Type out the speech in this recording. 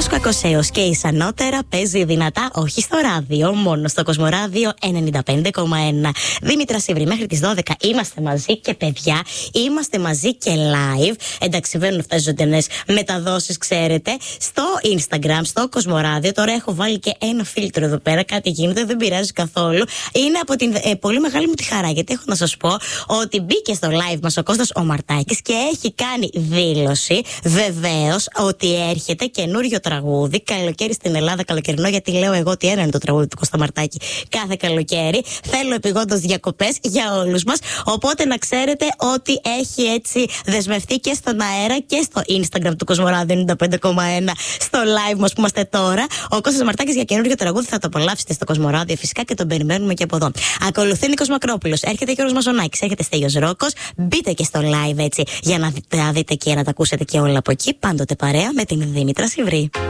Νίκος Κακοσέος και η Σανότερα παίζει δυνατά, όχι στο ράδιο, μόνο στο Κοσμοράδιο 95,1. Δήμητρα Σιβρή, μέχρι τις 12 είμαστε μαζί και παιδιά, είμαστε μαζί και live. Εντάξει, βαίνουν αυτές τις ζωντανές μεταδόσεις, ξέρετε, στο Instagram, στο Κοσμοράδιο. Τώρα έχω βάλει και ένα φίλτρο εδώ πέρα, κάτι γίνεται, δεν πειράζει καθόλου. Είναι από την πολύ μεγάλη μου τη χαρά, γιατί έχω να σας πω ότι μπήκε στο live μας ο Κώστας ο Μαρτάκης και έχει κάνει δήλωση, βεβαίως, ότι έρχεται καινούριο τραγούδι, καλοκαίρι στην Ελλάδα, καλοκαιρινό, γιατί λέω εγώ ότι ένα είναι το τραγούδι του Κώστα Μαρτάκη κάθε καλοκαίρι. Θέλω επειγόντως διακοπές για όλους μας. Οπότε να ξέρετε ότι έχει έτσι δεσμευτεί και στον αέρα και στο Instagram του Κοσμοράδιο 95,1 στο live μας που είμαστε τώρα. Ο Κώστας Μαρτάκης για καινούριο τραγούδι, θα το απολαύσετε στο Κοσμοράδιο φυσικά και τον περιμένουμε και από εδώ. Ακολουθεί Νίκος Μακρόπουλος, έρχεται Γιώργος Μαζονάκης, έρχεται Στέλιος Ρόκος. Μπείτε και στο live έτσι για να δείτε και να τα ακούσετε και όλα από εκεί. Πάντοτε παρέα με την Δήμητρα Σιβρή.